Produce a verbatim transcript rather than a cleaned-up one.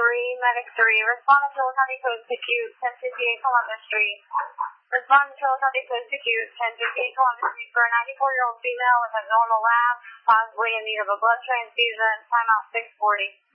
three, Medic three. Respond to Chillicothe Coast Acute, ten fifty-eight Columbus Street. Respond to Chillicothe Coast Acute, ten fifty-eight Columbus Street for a ninety-four-year-old female with abnormal labs, possibly in need of a blood transfusion. Timeout six forty.